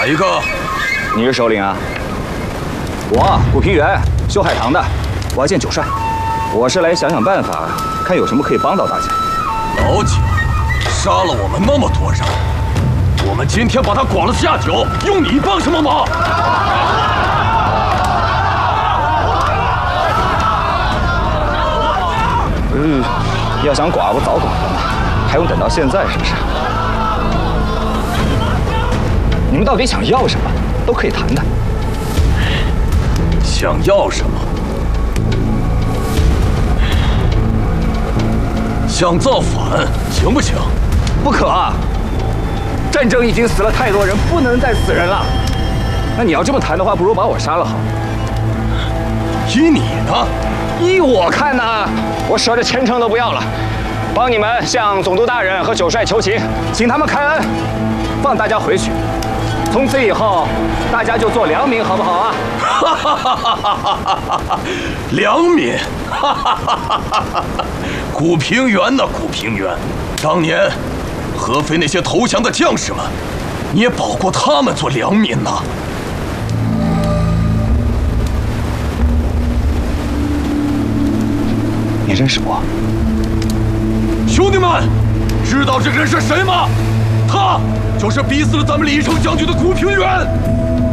哪一个？ 你是首领啊？我古平原，修海棠的，我要见九帅。我是来想想办法，看有什么可以帮到大家。 老九，杀了我们那么多人，我们今天把他剐了下酒，用你帮什么忙？ 要想剐不早剐了吗？还用等到现在是不是？你们到底想要什么？都可以谈谈。 想要什么？想造反行不行？ 不可啊！战争已经死了太多人，不能再死人了。那你要这么谈的话，不如把我杀了好。 依你呢？ 依我看呢，我舍着前程都不要了，帮你们向总督大人和九帅求情，请他们开恩，放大家回去。从此以后，大家就做良民，好不好啊？ 良民，古平原呐，古平原，当年合肥那些投降的将士们，你也保过他们做良民呐。 你认识我？ 兄弟们，知道这个人是谁吗？他就是逼死了咱们李成将军的古平原。